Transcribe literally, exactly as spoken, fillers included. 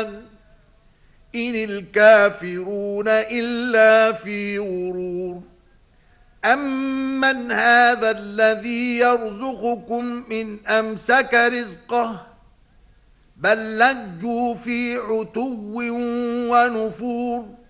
آمن إن الكافرون إلا في غرور أمن هذا الذي يرزقكم إن أمسك رزقه بل لجوا في عتو ونفور